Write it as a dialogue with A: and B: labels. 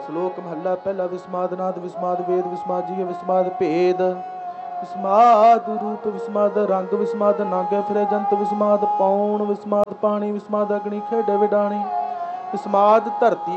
A: ਸ਼ਲੋਕ ਮਹੱਲਾ ਪਹਿਲਾ। ਵਿਸਮਾਦ ਨਾਦ ਵਿਸਮਾਦ ਵੇਦ ਵਿਸਮਾਦ ਜੀਵ ਵਿਸਮਾਦ ਭੇਦ ਵਿਸਮਾਦ ਰੂਪ ਵਿਸਮਾਦ ਰੰਗ ਵਿਸਮਾਦ ਨਾਗੇ ਫਿਰੇ ਜੰਤ ਵਿਸਮਾਦ ਪੌਣ ਵਿਸਮਾਦ ਪਾਣੀ ਵਿਸਮਾਦ ਅਗਨੀ ਖੇਡੇ ਵਿਡਾਣੀ ਵਿਸਮਾਦ ਧਰਤੀ